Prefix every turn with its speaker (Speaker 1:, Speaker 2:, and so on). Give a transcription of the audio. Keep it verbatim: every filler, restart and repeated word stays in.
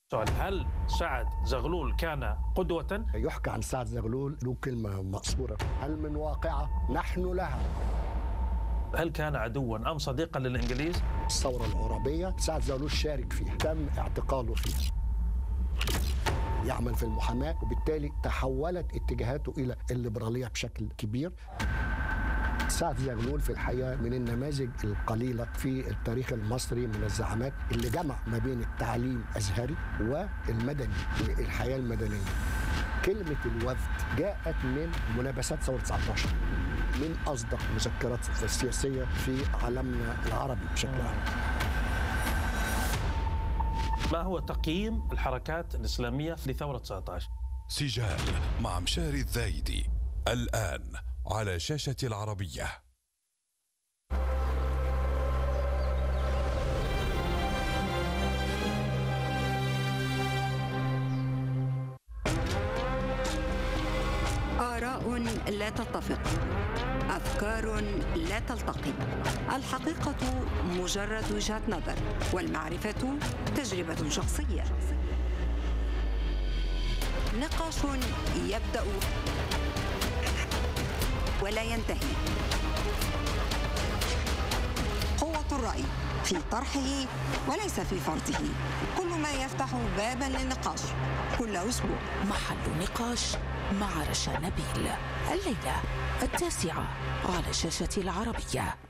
Speaker 1: سؤال: هل سعد زغلول كان قدوة؟
Speaker 2: يحكى عن سعد زغلول له كلمة مقصورة: هل من واقعة نحن لها.
Speaker 1: هل كان عدوا أم صديقا للإنجليز؟
Speaker 2: الثورة العربية سعد زغلول شارك فيها، تم اعتقاله فيها. يعمل في المحاماة، وبالتالي تحولت اتجاهاته إلى الليبرالية بشكل كبير. سعد زغلول في الحقيقة من النماذج القليلة في التاريخ المصري من الزعامات اللي جمع ما بين التعليم الأزهري والمدني والحياة المدنية. كلمة الوفد جاءت من منافسات ثورة تسعة عشر، من أصدق المذكرات السياسية في عالمنا العربي بشكل عام.
Speaker 1: ما هو تقييم الحركات الإسلامية لثورة تسعة عشر؟
Speaker 3: سجال مع مشاري الذايدي الآن على شاشة العربية.
Speaker 4: آراء لا تتفق، أفكار لا تلتقي، الحقيقة مجرد وجهة نظر، والمعرفة تجربة شخصية. نقاش يبدأ ولا ينتهي. قوة الرأي في طرحه وليس في فرضه، كل ما يفتح بابا للنقاش كل أسبوع.
Speaker 5: محل نقاش مع رشا نبيل، الليلة التاسعة على شاشة العربية.